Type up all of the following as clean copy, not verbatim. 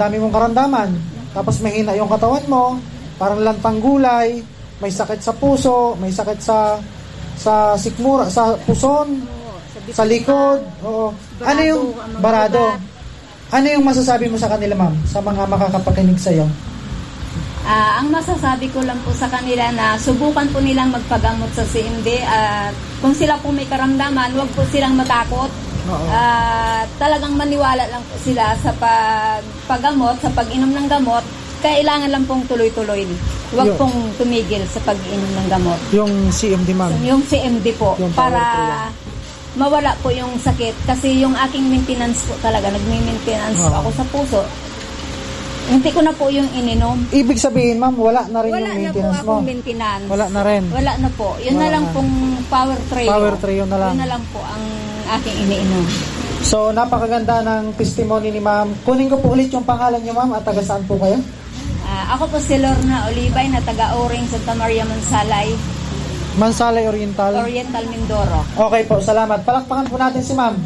dami mong karamdaman. Tapos mahina yung katawan mo, parang lantang gulay, may sakit sa puso, may sakit sa sikmura, sa puson, sa likod. Oo. Ano yung barado? Ano yung masasabi mo sa kanila, ma'am, sa mga makakapakinig sa iyo? Ang masasabi ko lang po sa kanila na subukan po nilang magpagamot sa CMD at kung sila po may karamdaman, huwag po silang matakot. Talagang maniwala lang po sila sa paggamot, sa pag-inom ng gamot. Kailangan lang pong tuloy-tuloy. Huwag pong tumigil sa pag-inom ng gamot. Yung CMD, ma'am? Yung CMD po. Yung para mawala po yung sakit. Kasi yung aking maintenance po talaga, nagme-maintenance ako sa puso. Hindi ko na po yung ininom. Ibig sabihin, ma'am, wala na rin yung maintenance mo? Wala na po akong maintenance. Wala na rin? Wala na po. Yun na lang pong power tray. Power tray, yun na lang. Yun na lang po ang aking iniinom. So, napakaganda ng testimony ni ma'am. Kunin ko po ulit yung pangalan niyo, ma'am, at taga saan po kayo? Ako po si Lorna Olivay na taga-Oring, Santa Maria, Mansalay. Mansalay Oriental? Oriental, Mindoro. Okay po, salamat. Palakpakan po natin si ma'am.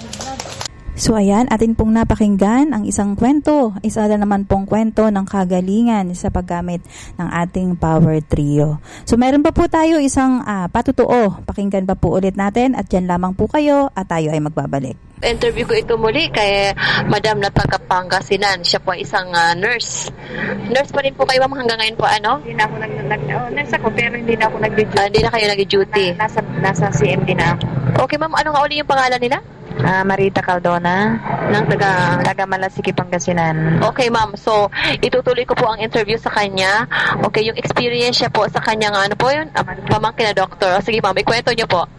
So ayan, atin pong napakinggan ang isang kwento, isa na naman pong kwento ng kagalingan sa paggamit ng ating Power Trio. So meron pa po tayo isang patutuo, pakinggan pa po ulit natin at dyan lamang po kayo at tayo ay magbabalik. Interview ko ito muli kay Madam na taga Pangasinan. Siya po isang nurse. Nurse pa rin po kayo, ma'am, hanggang ngayon po, ano? Hindi na ako nurse ako, pero hindi na ako nag-duty. Hindi na kayo nag-duty? Nasa CMD na ako. Okay, ma'am, ano nga uli yung pangalan nila? Marita Caldona ng taga Malasiki, Pangasinan. Okay, ma'am. So, itutuloy ko po ang interview sa kanya. Okay, yung experience siya po sa kanyang ano po yun? Pamangkin na doktor. Sige, ma'am, ikwento niyo po.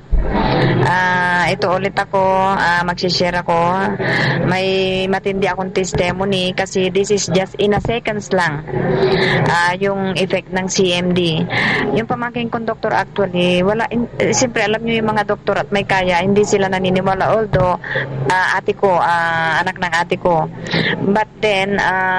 Ito ulit ako, magsishare ako. May matindi akong testimony kasi this is just in a seconds lang yung effect ng CMD. Yung pamangkin kong doktor actually, siyempre alam nyo yung mga doktor at may kaya, hindi sila naniniwala, although ate ko, anak ng ate ko. But then,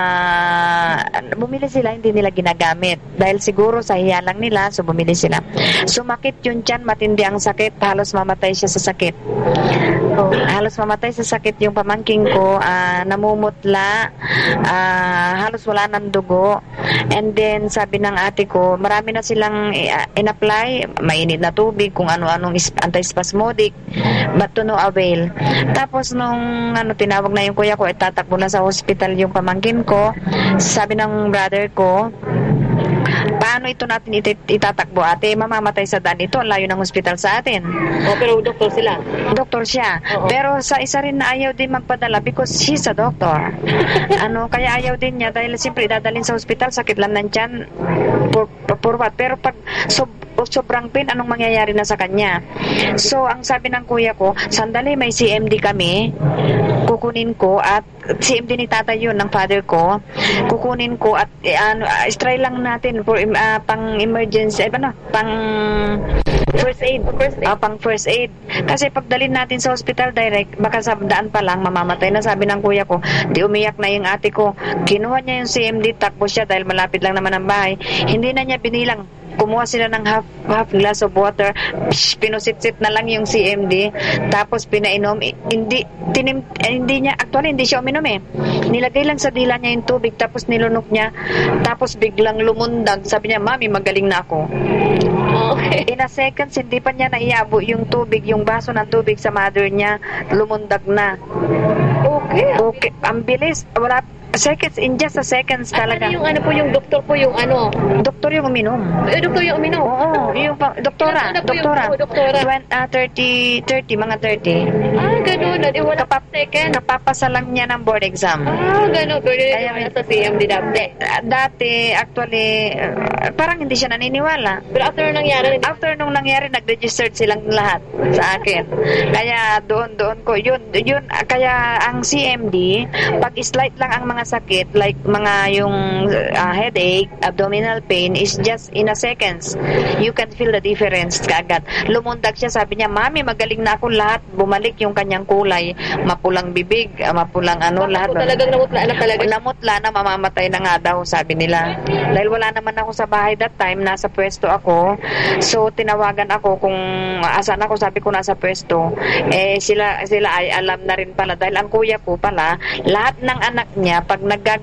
bumili sila, hindi nila ginagamit. Dahil siguro sa hiya lang nila, so bumili sila. Sumakit yung tiyan, matindi ang sakit, halos mamatay siya sa sakit. Halos mamatay sa sakit yung pamangking ko, namumutla, halos wala ng dugo. And then sabi ng ate ko, marami na silang in-apply, mainit na tubig, kung ano-anong antispasmodic, but to no avail. Tapos nung tinawag na yung kuya ko, tatakbo na sa hospital yung pamangkin ko, sabi ng brother ko, paano ito natin itatakbo, ate? Mamamatay sa daan ito. Ang layo ng hospital sa atin. Pero doktor sila? Doktor siya. Oo. Pero sa isa rin na ayaw din magpadala because she's a doctor. Kaya ayaw din niya dahil siyempre dadalhin sa hospital, sakit lang ng tiyan. For what? Pero pag sobrang pain, anong mangyayari na sa kanya? So, ang sabi ng kuya ko, sandali, may CMD kami. Kukunin ko at CMD ni tatay yun, ng father ko. Kukunin ko at try lang natin for pang emergency, pang first aid. Pang first aid. Kasi pagdalhin natin sa hospital direct, baka sa daan pa lang mamamatay na. Sabi ng kuya ko, di umiyak na yung ate ko. Kinuha niya yung CMD, takbo siya dahil malapit lang naman ang bahay. Hindi na niya binilang. Kumuha sila ng half glass of water, pinusit-sit na lang yung CMD, tapos pinainom. Hindi niya, actually hindi siya uminom eh. Nilagay lang sa dila niya yung tubig, tapos nilunok niya, tapos biglang lumundag. Sabi niya, mami, magaling na ako. Okay. In a seconds, hindi pa niya naiabo yung tubig, yung baso ng tubig sa mother niya, lumundag na. Okay. Ang bilis. Wala seconds, in just a seconds talaga. Ano po yung doktor po yung ano? Doktor yung uminom. Doktor yung uminom? Oo, yung doktora. 30, mga 30. Ganun. Wala second. Kapapasa lang niya ng board exam. Ganun. Pero kaya sa CMD dati, actually, parang hindi siya naniniwala. Pero after nung nangyari, nag-registered silang lahat sa akin. Kaya doon ko, yun, kaya ang CMD, pag slight lang ang mga sakit, like mga yung headache, abdominal pain, is just in a seconds. You can feel the difference kaagad. Lumundag siya, sabi niya, mami, magaling na ako lahat. Bumalik yung kanyang kulay, mapulang bibig, mapulang lahat. Talagang namutla na talaga. Namutla na, mamamatay na nga daw, sabi nila. Dahil wala naman ako sa bahay that time, nasa pwesto ako. So, tinawagan ako kung asan ako, sabi ko nasa pwesto. Sila ay alam na rin pala. Dahil ang kuya ko pala, lahat ng anak niya, pag